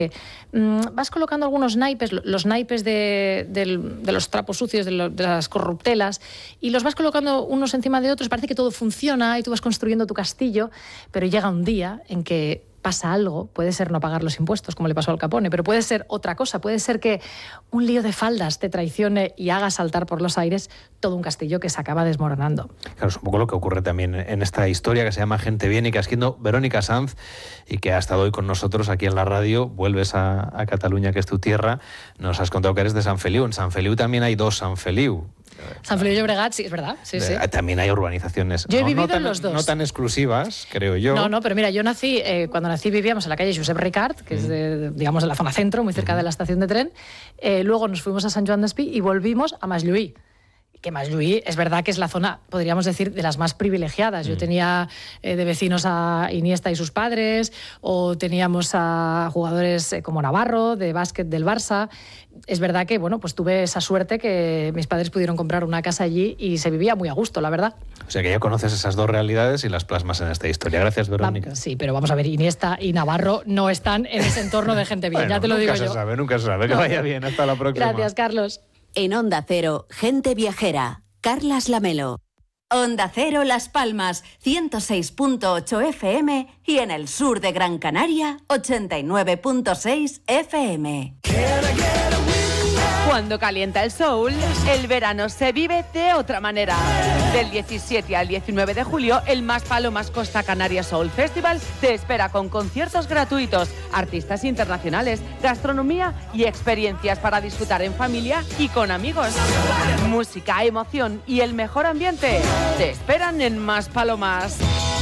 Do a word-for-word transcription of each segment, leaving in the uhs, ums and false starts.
Vas colocando algunos naipes, los naipes de, de, de los trapos sucios, de, lo, de las corruptelas, y los vas colocando unos encima de otros, parece que todo funciona y tú vas construyendo tu castillo, pero llega un día en que pasa algo, puede ser no pagar los impuestos, como le pasó al Capone, pero puede ser otra cosa, puede ser que un lío de faldas te traicione y haga saltar por los aires todo un castillo que se acaba desmoronando. Claro, es un poco lo que ocurre también en esta historia que se llama Gente Bien y que ha escrito Verónica Sanz y que ha estado hoy con nosotros aquí en la radio. Vuelves a, a Cataluña, que es tu tierra. Nos has contado que eres de Sant Feliu. En Sant Feliu también hay dos Sant Feliu. Sant Feliu de Llobregat, sí, es verdad. Sí, sí. También hay urbanizaciones. Yo he no, vivido no tan, en los dos. No tan exclusivas, creo yo. No, no, pero mira, yo nací, eh, cuando nací vivíamos en la calle Josep Ricard, que mm. es de, digamos, de la zona centro, muy cerca mm. de la estación de tren. Eh, luego nos fuimos a Sant Joan d'Espí y volvimos a Masllui. Que Masllui es verdad que es la zona, podríamos decir, de las más privilegiadas. Yo tenía eh, de vecinos a Iniesta y sus padres, o teníamos a jugadores eh, como Navarro, de básquet del Barça. Es verdad que, bueno, pues tuve esa suerte que mis padres pudieron comprar una casa allí y se vivía muy a gusto, la verdad. O sea que ya conoces esas dos realidades y las plasmas en esta historia. Gracias, Verónica. Va, sí, pero vamos a ver, Iniesta y Navarro no están en ese entorno de gente bien, bueno, ya te lo digo yo. Nunca se sabe, nunca se sabe. Que no. vaya bien, hasta la próxima. Gracias, Carlos. En Onda Cero, Gente Viajera, Carlas Lamelo. Onda Cero Las Palmas, ciento seis punto ocho F M y en el sur de Gran Canaria, ochenta y nueve punto seis F M. Cuando calienta el sol, el verano se vive de otra manera. Del diecisiete al diecinueve de julio, el Más Palomas Costa Canaria Soul Festival te espera con conciertos gratuitos, artistas internacionales, gastronomía y experiencias para disfrutar en familia y con amigos. Música, emoción y el mejor ambiente te esperan en Más Palomas.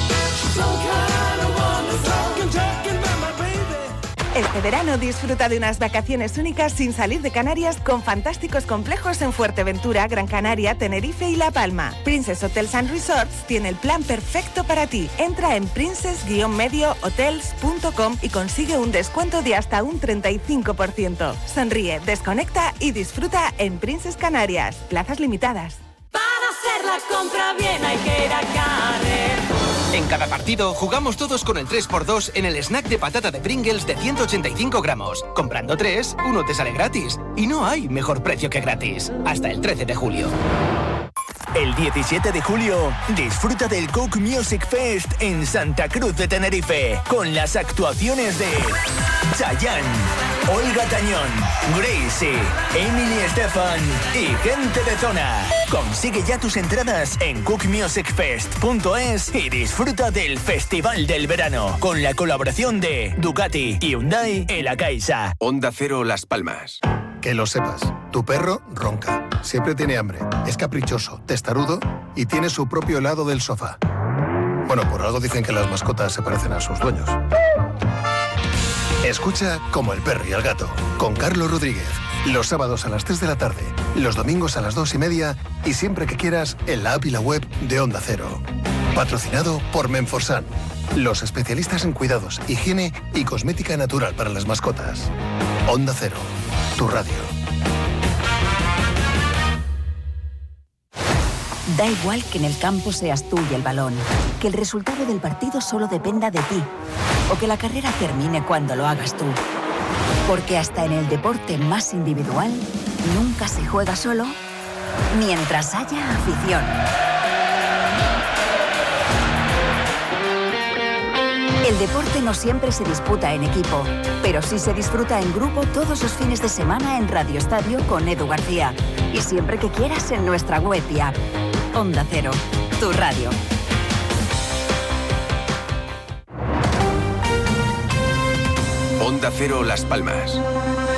Este verano disfruta de unas vacaciones únicas sin salir de Canarias con fantásticos complejos en Fuerteventura, Gran Canaria, Tenerife y La Palma. Princess Hotels and Resorts tiene el plan perfecto para ti. Entra en princess medio hotels punto com y consigue un descuento de hasta un treinta y cinco por ciento. Sonríe, desconecta y disfruta en Princess Canarias. Plazas limitadas. Para hacer la compra bien hay que ir a Carrefour. En cada partido jugamos todos con el tres por dos en el snack de patata de Pringles de ciento ochenta y cinco gramos. Comprando tres, uno te sale gratis. Y no hay mejor precio que gratis. Hasta el trece de julio. El diecisiete de julio, disfruta del Coke Music Fest en Santa Cruz de Tenerife, con las actuaciones de Chayanne, Olga Tañón, Gracie, Emily Estefan y gente de zona. Consigue ya tus entradas en coke music fest punto es y disfruta del Festival del Verano, con la colaboración de Ducati, Hyundai y La Caixa. Onda Cero Las Palmas. Que lo sepas, tu perro ronca, siempre tiene hambre, es caprichoso, testarudo y tiene su propio lado del sofá. Bueno, por algo dicen que las mascotas se parecen a sus dueños. Escucha Como el perro y el gato, con Carlos Rodríguez, los sábados a las tres de la tarde, los domingos a las dos y media y siempre que quieras en la app y la web de Onda Cero. Patrocinado por Menforsan, los especialistas en cuidados, higiene y cosmética natural para las mascotas. Onda Cero, tu radio. Da igual que en el campo seas tú y el balón, que el resultado del partido solo dependa de ti, o que la carrera termine cuando lo hagas tú. Porque hasta en el deporte más individual, nunca se juega solo mientras haya afición. El deporte no siempre se disputa en equipo, pero sí se disfruta en grupo todos los fines de semana en Radio Estadio con Edu García. Y siempre que quieras en nuestra web y app. Onda Cero, tu radio. Onda Cero Las Palmas.